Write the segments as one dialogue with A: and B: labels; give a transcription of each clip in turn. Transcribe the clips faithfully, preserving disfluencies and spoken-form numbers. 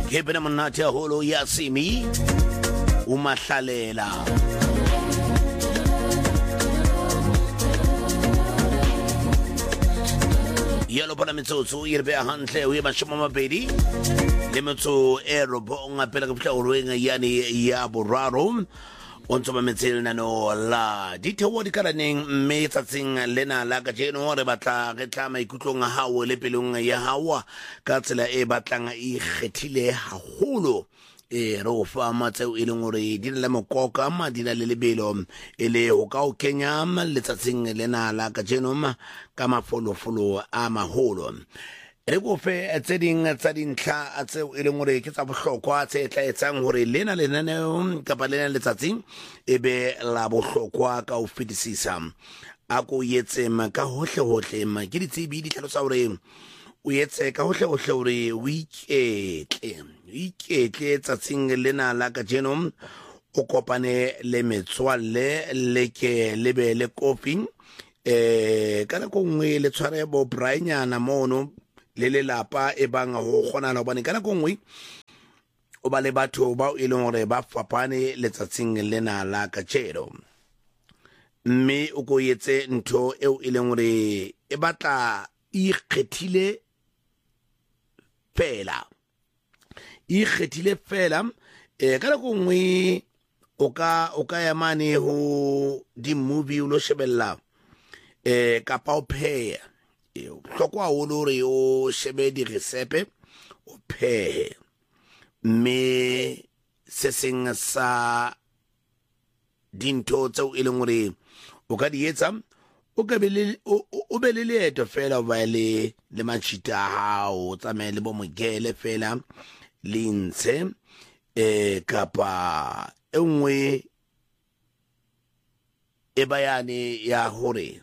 A: ke bena monate haholo ya Simi umahlalela yalo bona metsotso e re be hantle o ye mashome a mabedi le metso e robong pele ka fihla orweng yani ya boraro o ntse ba metselena no la ditewo di karaneng mme tsatsing lena la ka jeno re batla re tla maikutlong a hao le pelong ya hawa ka tsela e batlang e kgethile haholo e re o fa matseo e leng gore di na le mokoka ma di na le lebelo e le ho ka o kenya letsatsing lena la ka jeno ka mafolofolo a maholo re go fe tse ding tsa dintlha tseo e leng gore ke tsa bohlokwa tse tla etsang hore lena lenaneo kapa lena letsatsing e be la bohlokwa ka o fetisisa a ko yetse ma ka hohle hohle ma ke ditsebi di tlhalosa hore o yetse ka hohle hohle hore weeketle weeketle tsatsing lena la ka jeno o kopane le metswalle le ke lebe le coffee eh kana go ngwe le tshware bo brainyana mono le le lapa e bang ho gona la bane kana go ngwe o ba le batho ba e leng hore ba fapane letsatsing lena la ka jeno mme o go yetse ntho eo e leng hore e batla e kgethile fela e kgethile fela e kana go ngwe o ka o ka ya mane ho di movie lo shebella e ka pa o pheya e hlokwa o lore o shebe di recipe o phe me se seng sa dinto tseo e leng hore o ka di etsa o ka be le o be le leeto fela ba le le machita hao tsamaye le bo mogele fela le ntshe e kapa enngwe e bayane ya hore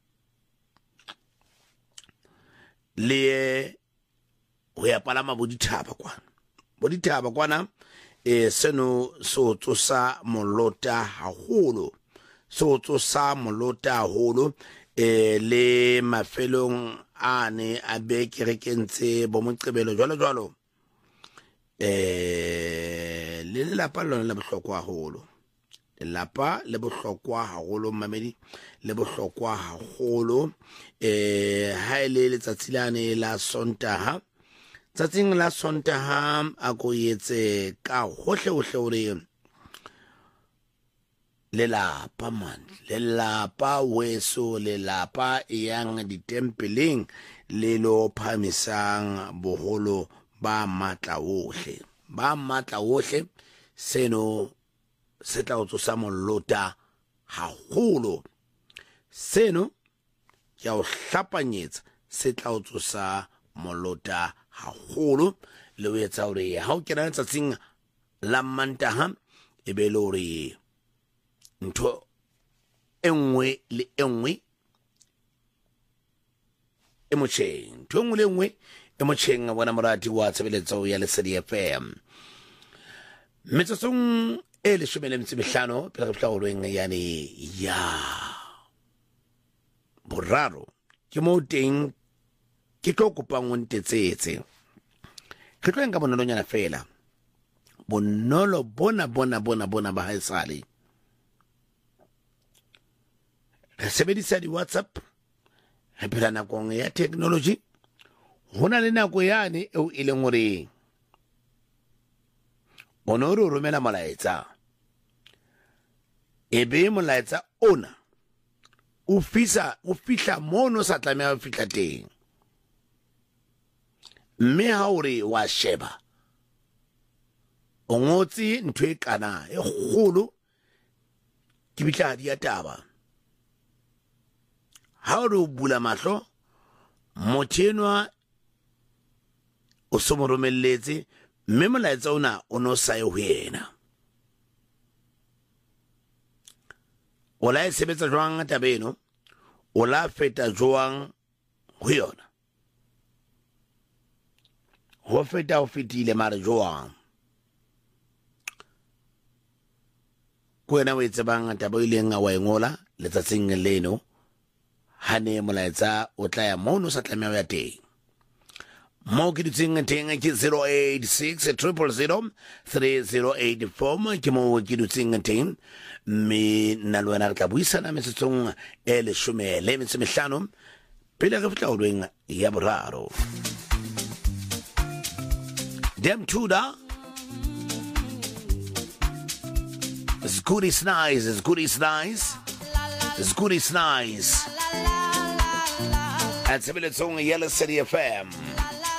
A: le ho ya palama bo dithaba kwana bo dithaba kwana e seno so tsosa molota haholo so tsosa molota haholo e le mafelong ane a be kerekentse bo moqebelo jwalo jwalo eh le lapa lona le bohlokwa haholo lapa le bohlokwa haholo mamedi le bohlokwa haholo eh ha ile letsatsi lane la Sontaha tsatsing la Sontaha a go yetse ka hohle hohle hore le lapa man le lapa weso le lapa yang ditempeleng le lo phamisang boholo ba matla ohle ba matla ohle seno se tla o tsosa molota haholo seno ya o hlapanyetsa se tla o tsosa molota haholo le o etsa hore ha o kena tsatsing la Mantaha e be le hore ntho enngwe le enngwe e motjheng ntho enngwe le enngwe e motjheng a bona morati wa tshebeletso ya Lesedi F M metsotsong e le shome le metso mehlano pele ga fihla yani ya boraro ke mo teng ke tlo kopang o ntetsetse ke tlo nka bonolonyana fela bonolo bona bona bona bona ba haesale re sebedisa di WhatsApp re phela nakong ya technology hona le nako yane eo e leng hore ono re romela molaetsa ebe molaetsa ona o fisa o fihla mono sa tlameha o fihla teng mme ha ore wa sheba o ngotse ntho e kana e kgolo ke bitla di ya taba ha ore o bula mahlo mothenwa o somo romelletse mme molaetsa ona o no sa ho yena o la e sebetsa jwang tabeno o la feta jwang ho yona ho feta ho fitile mare jwang ko ena o itse bang taba ile nga wa ngola letsatsing leno hane molaetsa o tla ya mono sa tlameha ya teng mo ke dutseng teng ke zero eight six triple zero three zero eight four ke mo ke dutseng teng me nna le wena re tla buisana metsotsong e leshome le metso mehlano pele re fitla holweng ya boraro. Dem Tuda it's good, it's nice, it's good, it's nice, it's good, it's nice. At seven, it's on Yellow City F M.